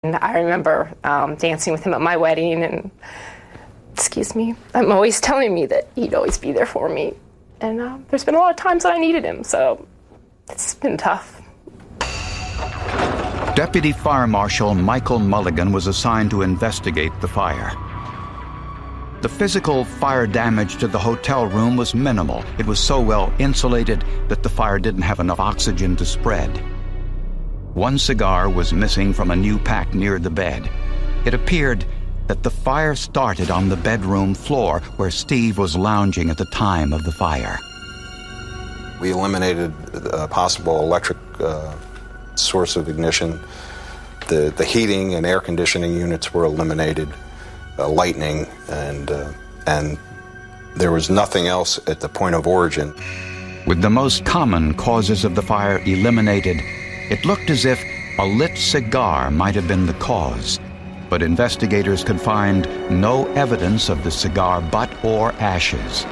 And I remember dancing with him at my wedding, and, excuse me, I'm always telling me that he'd always be there for me. And there's been a lot of times that I needed him, so it's been tough. Deputy Fire Marshal Michael Mulligan was assigned to investigate the fire. The physical fire damage to the hotel room was minimal. It was so well insulated that the fire didn't have enough oxygen to spread. One cigar was missing from a new pack near the bed. It appeared that the fire started on the bedroom floor where Steve was lounging at the time of the fire. We eliminated a possible electric source of ignition. The heating and air conditioning units were eliminated, lighting, and there was nothing else at the point of origin. With the most common causes of the fire eliminated, it looked as if a lit cigar might have been the cause, but investigators could find no evidence of the cigar butt or ashes.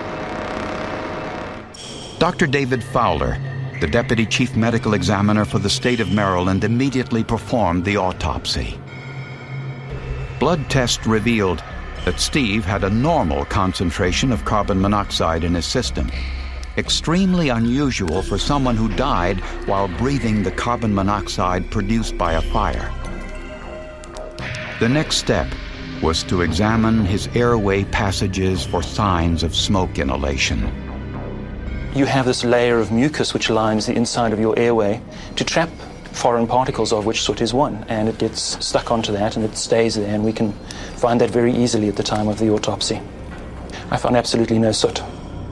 Dr. David Fowler, the Deputy Chief Medical Examiner for the state of Maryland, immediately performed the autopsy. Blood tests revealed that Steve had a normal concentration of carbon monoxide in his system, extremely unusual for someone who died while breathing the carbon monoxide produced by a fire. The next step was to examine his airway passages for signs of smoke inhalation. You have this layer of mucus which lines the inside of your airway to trap foreign particles, of which soot is one, and it gets stuck onto that and it stays there, and we can find that very easily at the time of the autopsy. I found absolutely no soot.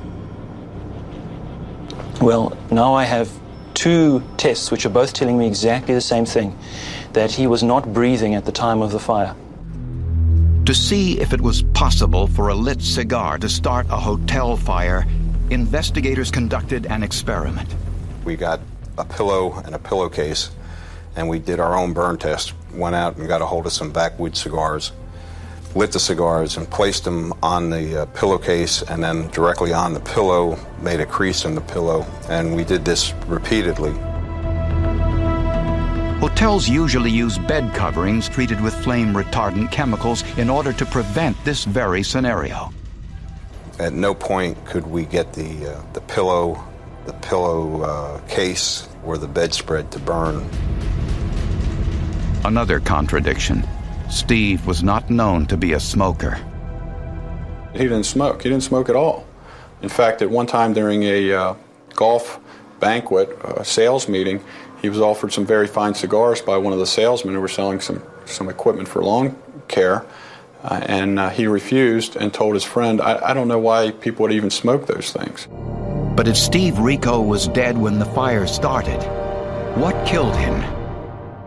Well, now I have two tests which are both telling me exactly the same thing, that he was not breathing at the time of the fire. To see if it was possible for a lit cigar to start a hotel fire, investigators conducted an experiment. We got a pillow and a pillowcase, and we did our own burn test. Went out and got a hold of some backwood cigars, lit the cigars and placed them on the pillowcase, and then directly on the pillow, made a crease in the pillow, and we did this repeatedly. Hotels usually use bed coverings treated with flame-retardant chemicals in order to prevent this very scenario. At no point could we get the pillow case or the bedspread to burn. Another contradiction. Steve was not known to be a smoker. He didn't smoke. He didn't smoke at all. In fact, at one time during a golf banquet, a sales meeting, he was offered some very fine cigars by one of the salesmen who were selling some equipment for lawn care, and he refused and told his friend, I don't know why people would even smoke those things. But if Steve Rico was dead when the fire started, what killed him?